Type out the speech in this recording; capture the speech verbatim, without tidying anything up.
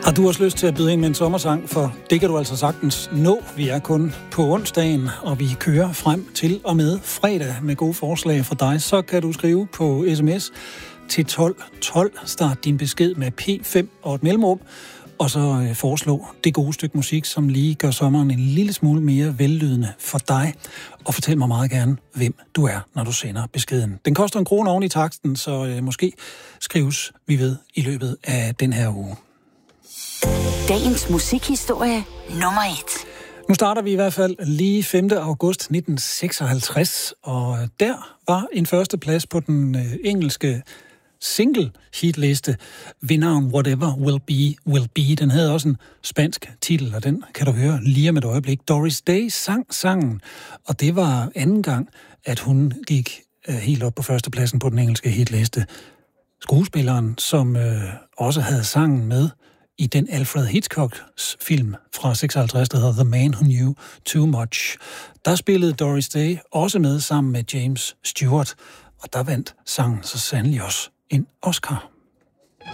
Har du også lyst til at byde ind med en sommersang, for det kan du altså sagtens nå. Vi er kun på onsdagen, og vi kører frem til og med fredag med gode forslag fra dig. Så kan du skrive på sms til tolv tolv. Start din besked med P fem og et mellemrum, og så foreslå det gode stykke musik, som lige gør sommeren en lille smule mere vellydende for dig. Og fortæl mig meget gerne, hvem du er, når du sender beskeden. Den koster en krone oven i taksten, så øh, måske skrives vi ved i løbet af den her uge. Dagens musikhistorie nummer et. Nu starter vi i hvert fald lige femte august nitten seksoghalvtreds, og der var en førsteplads på den øh, engelske single-hitliste ved navn Whatever Will Be, Will Be. Den havde også en spansk titel, og den kan du høre lige om et øjeblik. Doris Day sang sangen, og det var anden gang, at hun gik øh, helt op på førstepladsen på den engelske hitliste. Skuespilleren, som øh, også havde sangen med i den Alfred Hitchcocks film fra seksoghalvtreds, der hedder The Man Who Knew Too Much. Der spillede Doris Day også med sammen med James Stewart, og der vandt sangen så sandelig også en Oscar.